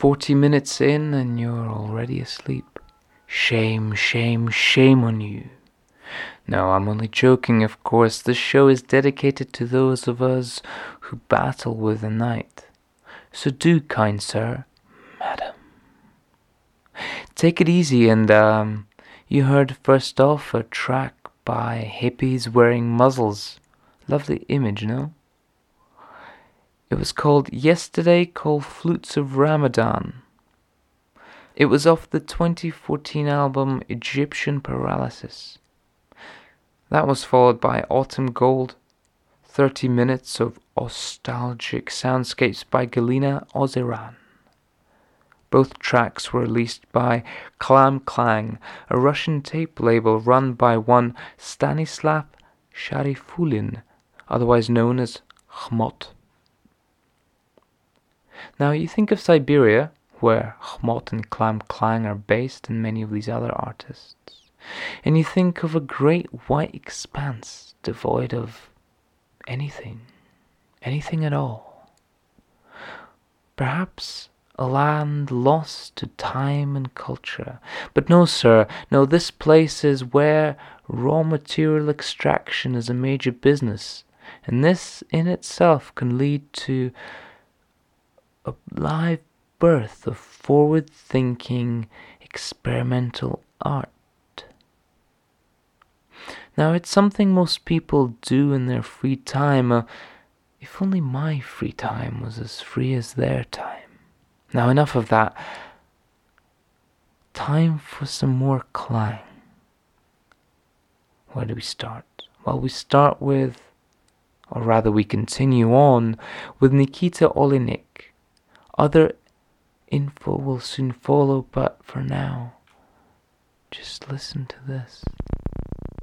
40 minutes in and you're already asleep. Shame, shame, shame on you. No, I'm only joking, of course. This show is dedicated to those of us who battle with the night. So do, kind sir, madam, take it easy. And you heard first off a track by hippies wearing muzzles. Lovely image, no? It was called Yesterday Called Flutes of Ramadan. It was off the 2014 album Egyptian Paralysis. That was followed by Autumn Gold, 30 minutes of nostalgic soundscapes by Galina Ozeran. Both tracks were released by Clam Clang, a Russian tape label run by one Stanislav Sharifulin, otherwise known as Khmot. Now you think of Siberia, where Khmot and Clam Clang are based, and many of these other artists, and you think of a great white expanse devoid of anything at all. Perhaps a land lost to time and culture. But no, sir, no, this place is where raw material extraction is a major business, and this in itself can lead to a live birth of forward-thinking experimental art. Now, it's something most people do in their free time. If only my free time was as free as their time. Now, enough of that. Time for some more Clang. Where do we start? Well, we start with, or rather we continue on, with Nikita Olinik. Other info will soon follow, but for now, just listen to this.